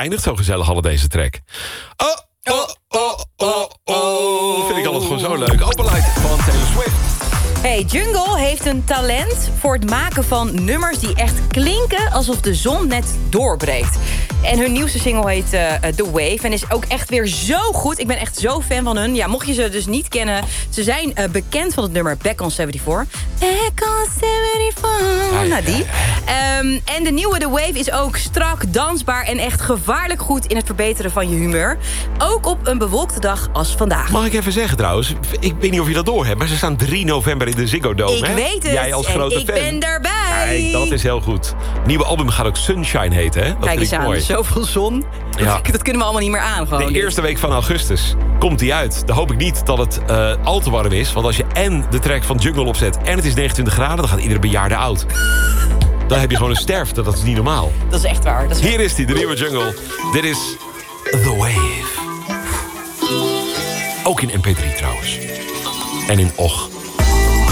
eindigt zo gezellig al deze track. Vind ik altijd gewoon zo leuk. Open Light van Taylor Swift. Hey, Jungle heeft een talent voor het maken van nummers die echt klinken alsof de zon net doorbreekt. En hun nieuwste single heet The Wave en is ook echt weer zo goed. Ik ben echt zo fan van hun. Ja, mocht je ze dus niet kennen, ze zijn bekend van het nummer Back on 74. Back on 74. Nou, die. En de nieuwe The Wave is ook strak, dansbaar en echt gevaarlijk goed in het verbeteren van je humeur. Ook op een bewolkte dag als vandaag. Mag ik even zeggen trouwens, ik weet niet of je dat door hebt, maar ze staan 3 november in de Ziggo Dome. Ik weet het. Jij als grote ik fan. ben daarbij. Kijk, dat is heel goed. Nieuwe album gaat ook Sunshine heten, hè? Dat Kijk vind eens ik aan, mooi. zoveel zon. Ja. Dat kunnen we allemaal niet meer aan. Gewoon. De eerste week van augustus komt die uit. Dan hoop ik niet dat het al te warm is. Want als je en de track van Jungle opzet en het is 29 graden... dan gaat iedere bejaarde oud. Dan heb je gewoon een sterfte, dat is niet normaal. Dat is echt waar. Hier is die, de nieuwe Jungle. Dit is The Wave. Ook in MP3 trouwens. En in OGG.